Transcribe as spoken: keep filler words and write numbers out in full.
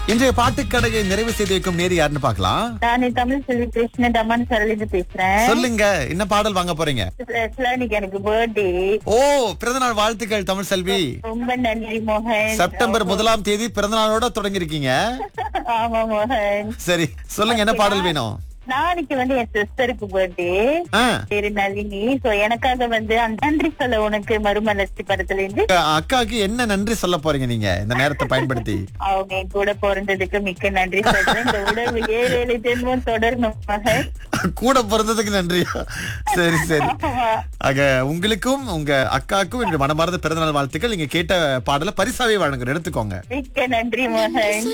இன்றைய பாட்டுக்கடையை நிறைவு செய்து வைக்கும் நேரி யாருன்னு பார்க்கலாம். நான் தமிழ் செல்வி கிருஷ்ண தமன் சரளிந்து பேசுறேன். சொல்லுங்க, என்ன பாடல் வாங்க போறீங்க? இன்னைக்கு எனக்கு பர்த்டே. ஓ, பிறந்தநாள் வாழ்த்துக்கள் தமிழ் செல்வி. ரொம்ப நன்றி மோகன். செப்டம்பர் முதலாம் தேதி பிறந்தநாளோட தொடங்கி இருக்கீங்க. ஆமா மோகன். சரி, சொல்லுங்க என்ன பாடல் வேணும்? நாளைக்கு வந்து என் சிஸ்டருக்கு பர்த்டே, பேரு நளினி. சோ எனக்காக வந்து அந்த நன்றி சொல்ல உனக்கு மறுமலர்ச்சி படத்துல இருந்து அக்காவுக்கு என்ன நன்றி சொல்ல போறீங்க நீங்க இந்த நேரத்தை பயன்படுத்தி? அவங்க என் கூட பிறந்ததுக்கு மிக்க நன்றி சொல்றேன். இந்த உடம்பு ஏழு ஏழு ஜென்மம் தொடரணும் மகன். கூட பிறந்ததுக்கு நன்றியா? சரி சரி. ஆக உங்களுக்கும் உங்க அக்காவுக்கும் எங்க மனமார்ந்த பிறந்தநாள் வாழ்த்துக்கள். நீங்க கேட்ட பாடல பரிசாவே வழங்குறோம், எடுத்துக்கோங்க. மிக்க நன்றி மகன்.